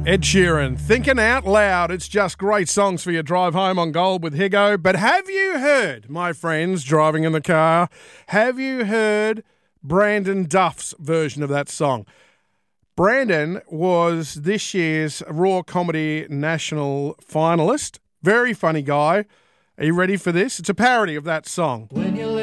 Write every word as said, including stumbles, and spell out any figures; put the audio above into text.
Ed Sheeran, Thinking Out Loud. It's just great songs for your drive home on Gold with Higo. But have you heard, my friends driving in the car, have you heard Brandon Duff's version of that song? Brandon was this year's Raw Comedy National finalist. Very funny guy. Are you ready for this? It's a parody of that song. When you